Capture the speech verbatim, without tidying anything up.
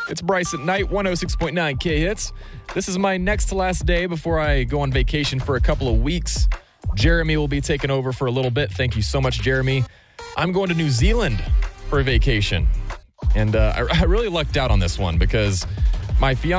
It's Bryce at Night, one oh six point nine K-Hits. This is my next to last day before I go on vacation for a couple of weeks. Jeremy will be taking over for a little bit. Thank you so much, Jeremy. I'm going to New Zealand for a vacation. And uh, I, I really lucked out on this one because my fiance